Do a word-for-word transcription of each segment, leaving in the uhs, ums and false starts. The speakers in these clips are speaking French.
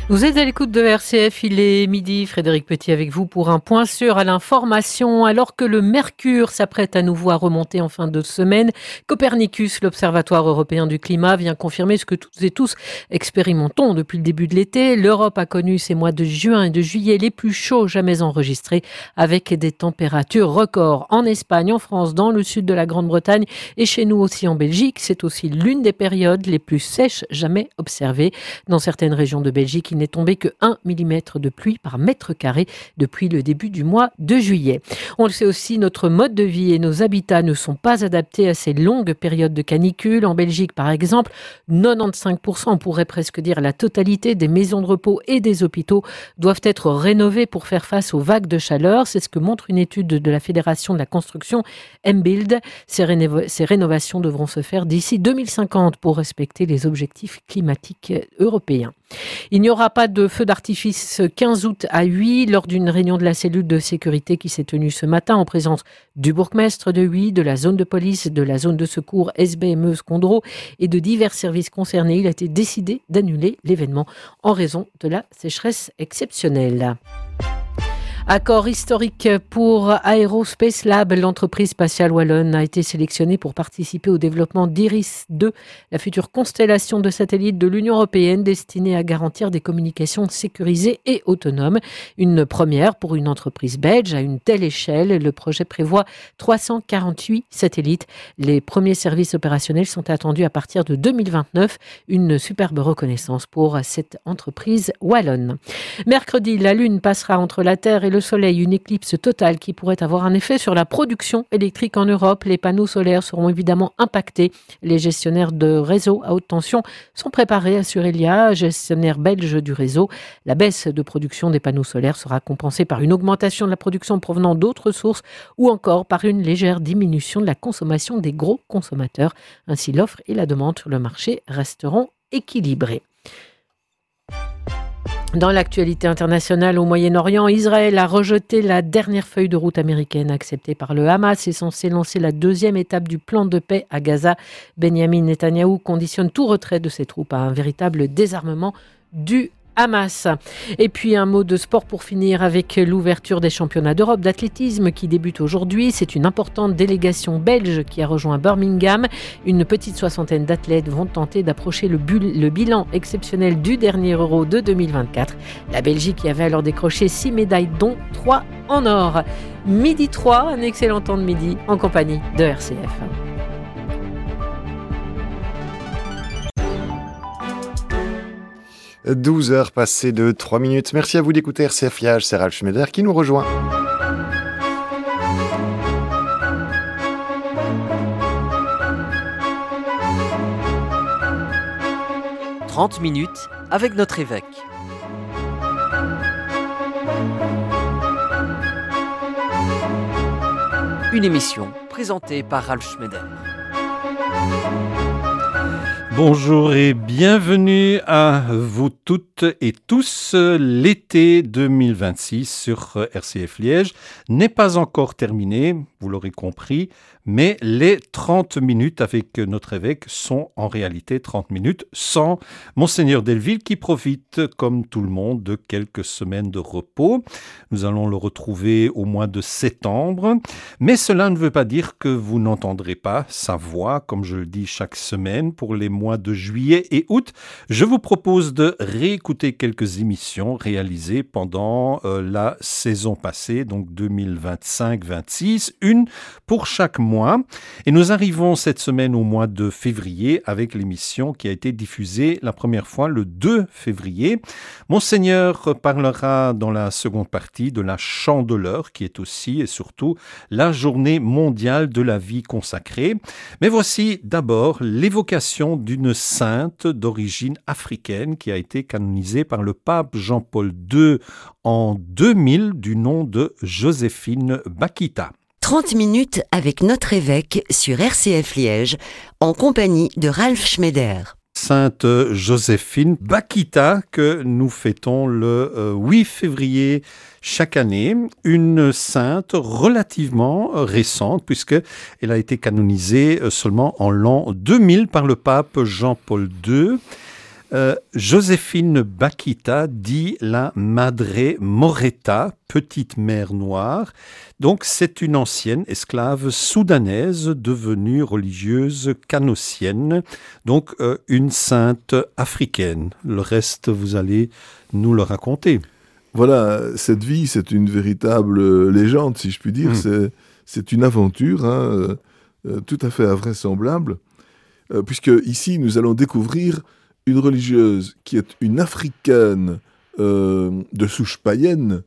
Vous êtes à l'écoute de R C F, il est midi, Frédéric Petit avec vous pour un point sur à l'information. Alors que le mercure s'apprête à nouveau à remonter en fin de semaine, Copernicus, l'Observatoire européen du climat, vient confirmer ce que toutes et tous expérimentons depuis le début de l'été. L'Europe a connu ces mois de juin et de juillet les plus chauds jamais enregistrés, avec des températures records en Espagne, en France, dans le sud de la Grande-Bretagne et chez nous aussi en Belgique. C'est aussi l'une des périodes les plus sèches jamais observées. Dans certaines régions de Belgique, il n'est tombé que un millimètre de pluie par mètre carré depuis le début du mois de juillet. On le sait aussi, notre mode de vie et nos habitats ne sont pas adaptés à ces longues périodes de canicule. En Belgique, par exemple, quatre-vingt-quinze pour cent, on pourrait presque dire la totalité des maisons de repos et des hôpitaux doivent être rénovées pour faire face aux vagues de chaleur. C'est ce que montre une étude de la Fédération de la construction M-Build. Ces, rénov- ces rénovations devront se faire d'ici deux mille cinquante pour respecter les objectifs climatiques européens. Il n'y aura pas de feu d'artifice quinze août à Huy lors d'une réunion de la cellule de sécurité qui s'est tenue ce matin en présence du bourgmestre de Huy, de la zone de police, de la zone de secours S B M E Scondro et de divers services concernés. Il a été décidé d'annuler l'événement en raison de la sécheresse exceptionnelle. Accord historique pour Aerospace Lab. L'entreprise spatiale wallonne a été sélectionnée pour participer au développement d'Iris deux, la future constellation de satellites de l'Union européenne destinée à garantir des communications sécurisées et autonomes. Une première pour une entreprise belge à une telle échelle. Le projet prévoit trois cent quarante-huit satellites. Les premiers services opérationnels sont attendus à partir de deux mille vingt-neuf. Une superbe reconnaissance pour cette entreprise wallonne. Mercredi, la Lune passera entre la Terre et le Soleil, une éclipse totale qui pourrait avoir un effet sur la production électrique en Europe. Les panneaux solaires seront évidemment impactés. Les gestionnaires de réseaux à haute tension sont préparés, assure Elia, gestionnaire belge du réseau. La baisse de production des panneaux solaires sera compensée par une augmentation de la production provenant d'autres sources ou encore par une légère diminution de la consommation des gros consommateurs. Ainsi, l'offre et la demande sur le marché resteront équilibrées. Dans l'actualité internationale au Moyen-Orient, Israël a rejeté la dernière feuille de route américaine acceptée par le Hamas et censée lancer la deuxième étape du plan de paix à Gaza. Benjamin Netanyahou conditionne tout retrait de ses troupes à un véritable désarmement du Hamas. Et puis un mot de sport pour finir avec l'ouverture des championnats d'Europe d'athlétisme qui débute aujourd'hui. C'est une importante délégation belge qui a rejoint Birmingham. Une petite soixantaine d'athlètes vont tenter d'approcher le, bul- le bilan exceptionnel du dernier Euro de deux mille vingt-quatre. La Belgique y avait alors décroché six médailles dont trois en or. Midi trois, un excellent temps de midi en compagnie de R C F. douze heures passées de trois minutes. Merci à vous d'écouter R C F Liège. C'est Ralf Schneider qui nous rejoint. trente minutes avec notre évêque. Une émission présentée par Ralf Schneider. Bonjour et bienvenue à vous toutes et tous. L'été deux mille vingt-six sur R C F Liège n'est pas encore terminé, vous l'aurez compris, mais les trente minutes avec notre évêque sont en réalité trente minutes sans Monseigneur Delville qui profite, comme tout le monde, de quelques semaines de repos. Nous allons le retrouver au mois de septembre, mais cela ne veut pas dire que vous n'entendrez pas sa voix, comme je le dis chaque semaine, pour les mois de juillet et août. Je vous propose de réécouter quelques émissions réalisées pendant euh, la saison passée, donc deux mille vingt-cinq vingt-six, une pour chaque mois. Et nous arrivons cette semaine au mois de février avec l'émission qui a été diffusée la première fois le deux février. Monseigneur parlera dans la seconde partie de la Chandeleur qui est aussi et surtout la journée mondiale de la vie consacrée. Mais voici d'abord l'évocation d'une sainte d'origine africaine qui a été canonisée par le pape Jean-Paul deux en deux mille du nom de Joséphine Bakita. trente minutes avec notre évêque sur R C F Liège en compagnie de Ralf Schneider. Sainte Joséphine Bakita que nous fêtons le euh, huit février chaque année, une sainte relativement récente puisqu'elle a été canonisée seulement en l'an deux mille par le pape Jean-Paul deux. Euh, Joséphine Bakita dit la Madre Moreta, petite mère noire. Donc c'est une ancienne esclave soudanaise devenue religieuse canossienne, donc euh, une sainte africaine. Le reste, vous allez nous le raconter. Voilà, cette vie, c'est une véritable légende, si je puis dire. Mmh. C'est, c'est une aventure hein, euh, tout à fait invraisemblable, euh, puisque ici, nous allons découvrir une religieuse qui est une africaine euh, de souche païenne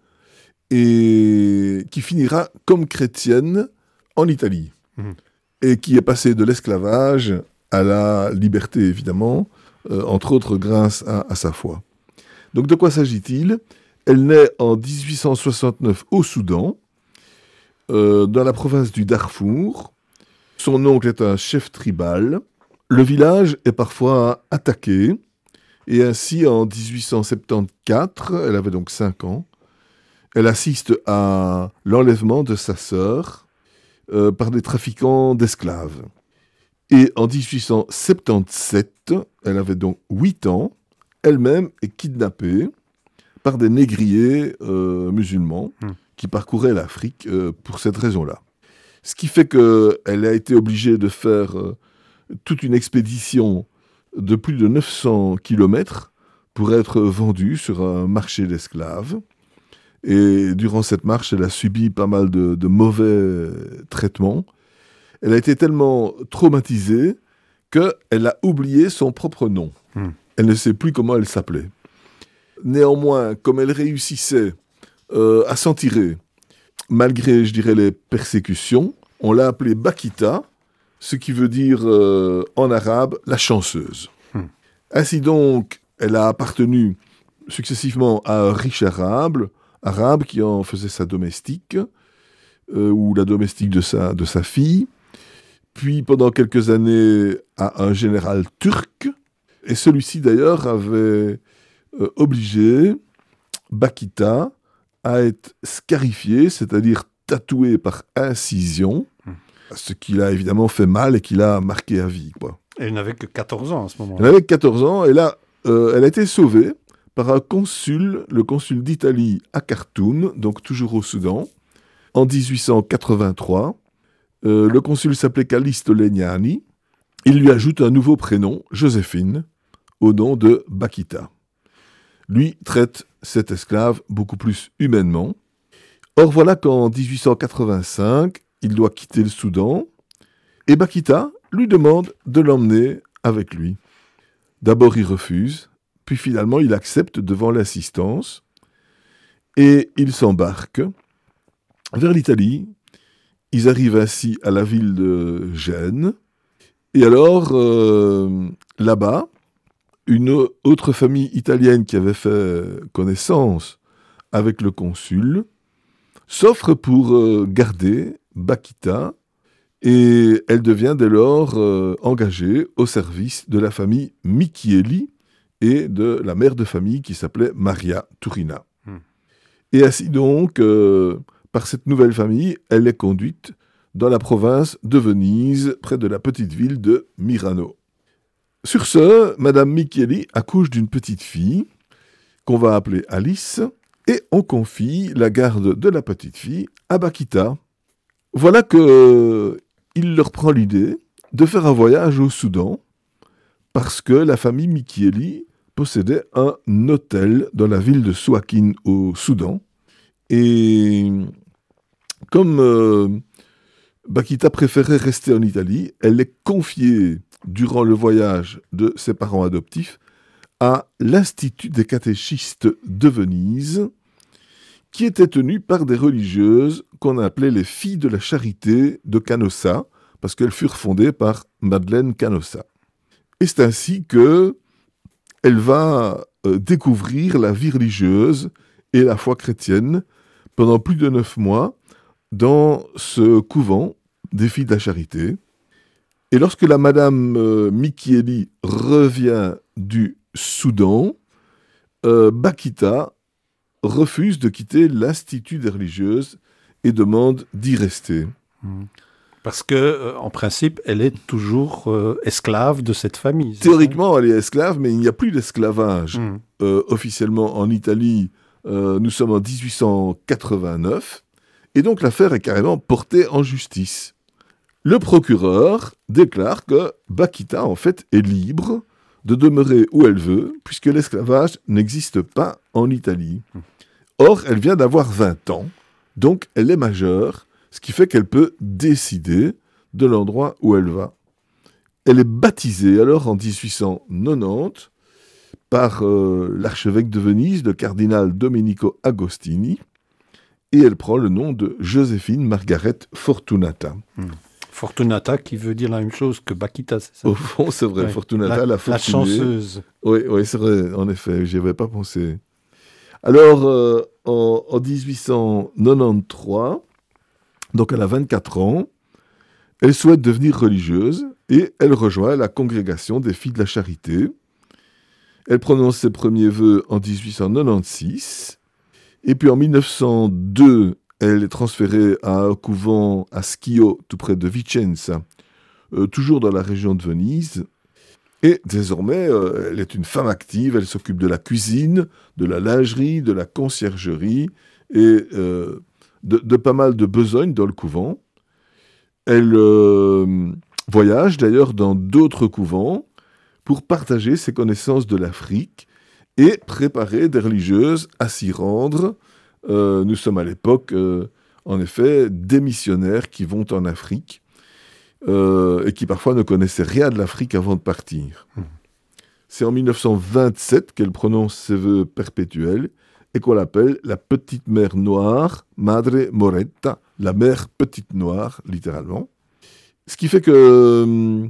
et qui finira comme chrétienne en Italie mmh. et qui est passée de l'esclavage à la liberté, évidemment, euh, entre autres grâce à, à sa foi. Donc de quoi s'agit-il ? Elle naît en dix-huit cent soixante-neuf au Soudan, euh, dans la province du Darfour. Son oncle est un chef tribal. Le village est parfois attaqué, et ainsi en dix-huit cent soixante-quatorze, elle avait donc cinq ans, elle assiste à l'enlèvement de sa sœur euh, par des trafiquants d'esclaves. Et en dix-huit cent soixante-dix-sept, elle avait donc huit ans, elle-même est kidnappée par des négriers euh, musulmans mmh. qui parcouraient l'Afrique euh, pour cette raison-là. Ce qui fait qu'elle a été obligée de faire euh, toute une expédition de plus de neuf cents kilomètres pour être vendue sur un marché d'esclaves. Et durant cette marche, elle a subi pas mal de, de mauvais traitements. Elle a été tellement traumatisée qu'elle a oublié son propre nom. Mmh. Elle ne sait plus comment elle s'appelait. Néanmoins, comme elle réussissait euh, à s'en tirer, malgré, je dirais, les persécutions, on l'a appelée Bakita, ce qui veut dire euh, en arabe la chanceuse. Hmm. Ainsi donc, elle a appartenu successivement à un riche arabe, arabe qui en faisait sa domestique, euh, ou la domestique de sa, de sa fille, puis pendant quelques années à un général turc, et celui-ci d'ailleurs avait euh, obligé Bakita à être scarifiée, c'est-à-dire tatouée par incision, hmm. ce qui l'a évidemment fait mal et qui l'a marqué à vie, quoi. Elle n'avait que quatorze ans à ce moment-là. Elle avait quatorze ans, et là, euh, elle a été sauvée par un consul, le consul d'Italie à Khartoum, donc toujours au Soudan, en dix-huit cent quatre-vingt-trois. Euh, le consul s'appelait Callisto Legnani. Il lui ajoute un nouveau prénom, Joséphine, au nom de Bakita. Lui traite cet esclave beaucoup plus humainement. Or voilà qu'en dix-huit cent quatre-vingt-cinq, il doit quitter le Soudan, et Bakita lui demande de l'emmener avec lui. D'abord il refuse, puis finalement il accepte devant l'insistance, et ils s'embarquent vers l'Italie. Ils arrivent ainsi à la ville de Gênes, et alors euh, là-bas, une autre famille italienne qui avait fait connaissance avec le consul s'offre pour euh, garder Bakita, et elle devient dès lors euh, engagée au service de la famille Michieli et de la mère de famille qui s'appelait Maria Turina. Hmm. Et ainsi donc, euh, par cette nouvelle famille, elle est conduite dans la province de Venise, près de la petite ville de Mirano. Sur ce, Madame Michieli accouche d'une petite fille qu'on va appeler Alice, et on confie la garde de la petite fille à Bakita. Voilà qu'il euh, leur prend l'idée de faire un voyage au Soudan, parce que la famille Michieli possédait un hôtel dans la ville de Souakin au Soudan. Et comme euh, Bakita préférait rester en Italie, elle est confiée durant le voyage de ses parents adoptifs à l'Institut des catéchistes de Venise, qui était tenu par des religieuses qu'on appelait les filles de la charité de Canossa, parce qu'elles furent fondées par Madeleine Canossa. Et c'est ainsi que elle va euh, découvrir la vie religieuse et la foi chrétienne pendant plus de neuf mois dans ce couvent des filles de la charité. Et lorsque la madame euh, Michieli revient du Soudan, euh, Bakita refuse de quitter l'Institut des religieuses et demande d'y rester. Mmh. Parce que, euh, en principe, elle est toujours euh, esclave de cette famille. Théoriquement, elle est esclave, mais il n'y a plus d'esclavage. Mmh. Euh, officiellement, en Italie, euh, nous sommes en dix-huit cent quatre-vingt-neuf, et donc l'affaire est carrément portée en justice. Le procureur déclare que Bakita, en fait, est libre de demeurer où elle veut, puisque l'esclavage n'existe pas en Italie. Mmh. Or, elle vient d'avoir vingt ans, donc elle est majeure, ce qui fait qu'elle peut décider de l'endroit où elle va. Elle est baptisée alors en dix-huit cent quatre-vingt-dix par euh, l'archevêque de Venise, le cardinal Domenico Agostini, et elle prend le nom de Joséphine Margaret Fortunata. Mmh. Fortunata qui veut dire la même chose que Bakita, c'est ça? Au fond, c'est vrai, Ouais. Fortunata, la, la la fortunée. chanceuse. Oui, oui, c'est vrai, en effet, j'y avais pas pensé. Alors, euh, en, en dix-huit cent quatre-vingt-treize, donc elle a vingt-quatre ans, elle souhaite devenir religieuse et elle rejoint la congrégation des Filles de la Charité. Elle prononce ses premiers vœux en dix-huit cent quatre-vingt-seize, et puis en mille neuf cent deux, elle est transférée à un couvent à Schio, tout près de Vicenza, euh, toujours dans la région de Venise. Et désormais, euh, elle est une femme active, elle s'occupe de la cuisine, de la lingerie, de la conciergerie et euh, de, de pas mal de besognes dans le couvent. Elle euh, voyage d'ailleurs dans d'autres couvents pour partager ses connaissances de l'Afrique et préparer des religieuses à s'y rendre. Euh, nous sommes à l'époque, euh, en effet, des missionnaires qui vont en Afrique. Euh, et qui parfois ne connaissaient rien de l'Afrique avant de partir. Mmh. C'est en mille neuf cent vingt-sept qu'elle prononce ses vœux perpétuels et qu'on l'appelle la petite mère noire, Madre Moretta, la mère petite noire, littéralement. Ce qui fait que, euh,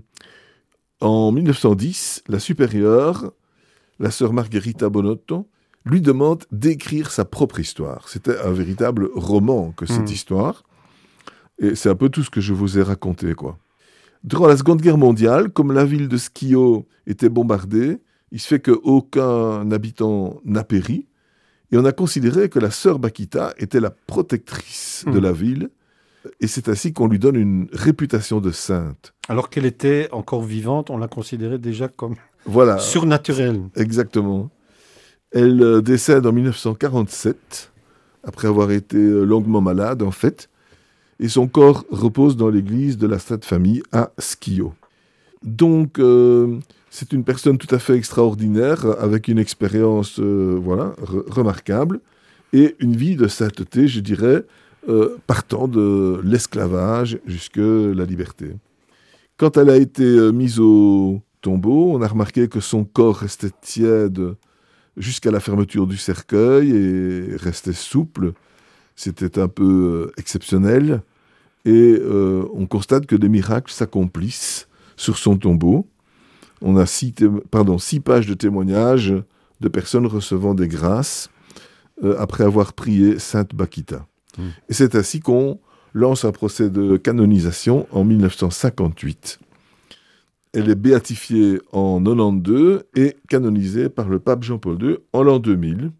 en mille neuf cent dix, la supérieure, la sœur Margherita Bonotto, lui demande d'écrire sa propre histoire. C'était un véritable roman que cette mmh. histoire. Et c'est un peu tout ce que je vous ai raconté, quoi. Durant la Seconde Guerre mondiale, comme la ville de Schio était bombardée, il se fait qu'aucun habitant n'a péri. Et on a considéré que la sœur Bakita était la protectrice mmh. de la ville. Et c'est ainsi qu'on lui donne une réputation de sainte. Alors qu'elle était encore vivante, on la considérait déjà comme voilà, surnaturelle. Exactement. Elle euh, décède en mille neuf cent quarante-sept, après avoir été euh, longuement malade, en fait. Et son corps repose dans l'église de la Sainte Famille à Schio. Donc, euh, c'est une personne tout à fait extraordinaire, avec une expérience euh, voilà, re- remarquable, et une vie de sainteté, je dirais, euh, partant de l'esclavage jusqu'à la liberté. Quand elle a été euh, mise au tombeau, on a remarqué que son corps restait tiède jusqu'à la fermeture du cercueil et restait souple. C'était un peu euh, exceptionnel. Et euh, on constate que des miracles s'accomplissent sur son tombeau. On a six, té- pardon, six pages de témoignages de personnes recevant des grâces euh, après avoir prié Sainte Bakita. Mmh. Et c'est ainsi qu'on lance un procès de canonisation en mille neuf cent cinquante-huit. Elle est béatifiée en quatre-vingt-douze et canonisée par le pape Jean-Paul deux en l'an deux mille.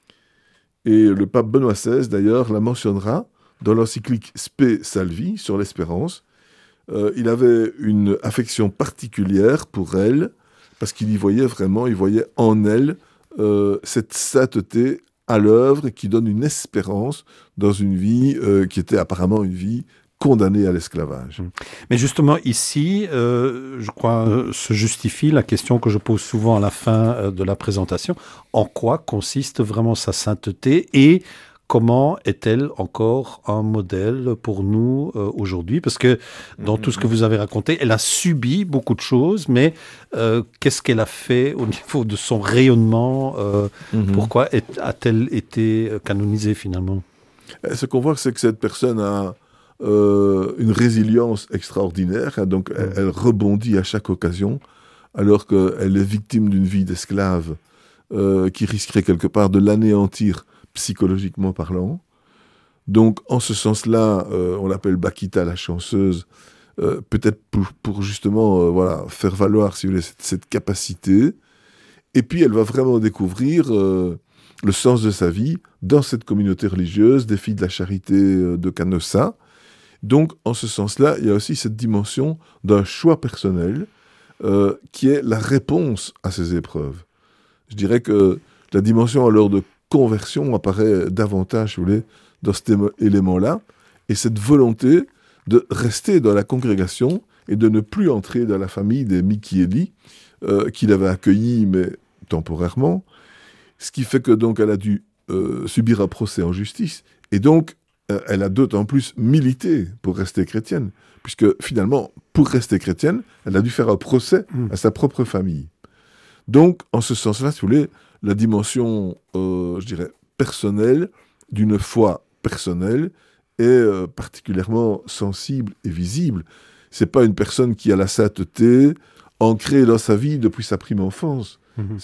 Et le pape Benoît seize, d'ailleurs, la mentionnera dans l'encyclique Spe Salvi sur l'espérance. Euh, il avait une affection particulière pour elle, parce qu'il y voyait vraiment, il voyait en elle euh, cette sainteté à l'œuvre et qui donne une espérance dans une vie euh, qui était apparemment une vie condamnée à l'esclavage. Mais justement, ici, euh, je crois, euh, se justifie la question que je pose souvent à la fin euh, de la présentation. En quoi consiste vraiment sa sainteté et comment est-elle encore un modèle pour nous euh, aujourd'hui? Parce que dans tout ce que vous avez raconté, elle a subi beaucoup de choses, mais euh, qu'est-ce qu'elle a fait au niveau de son rayonnement euh, mm-hmm. Pourquoi est, a-t-elle été canonisée finalement? Ce qu'on voit, c'est que cette personne a euh, une résilience extraordinaire, hein, donc mm. elle, elle rebondit à chaque occasion, alors qu'elle est victime d'une vie d'esclave euh, qui risquerait quelque part de l'anéantir psychologiquement parlant. Donc, en ce sens-là, euh, on l'appelle Bakita la chanceuse, euh, peut-être pour, pour justement euh, voilà, faire valoir, si vous voulez, cette, cette capacité. Et puis, elle va vraiment découvrir euh, le sens de sa vie dans cette communauté religieuse des Filles de la Charité euh, de Canossa. Donc, en ce sens-là, il y a aussi cette dimension d'un choix personnel euh, qui est la réponse à ces épreuves. Je dirais que la dimension alors de conversion apparaît davantage, si vous voulez, dans cet élément-là, et cette volonté de rester dans la congrégation et de ne plus entrer dans la famille des Michieli, euh, qu'il avait accueillis, mais temporairement, ce qui fait que donc elle a dû euh, subir un procès en justice, et donc euh, elle a d'autant plus milité pour rester chrétienne, puisque finalement, pour rester chrétienne, elle a dû faire un procès mmh. à sa propre famille. Donc, en ce sens-là, si vous voulez, la dimension, euh, je dirais, personnelle, d'une foi personnelle, est euh, particulièrement sensible et visible. C'est pas une personne qui a la sainteté ancrée dans sa vie depuis sa prime enfance. Mmh.